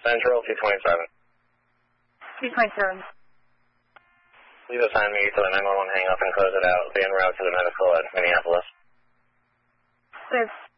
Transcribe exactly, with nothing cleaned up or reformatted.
Central, two twenty-seven. two twenty-seven. Please assign me to the nine one one hang up and close it out. Be en route to the medical at Minneapolis. Please.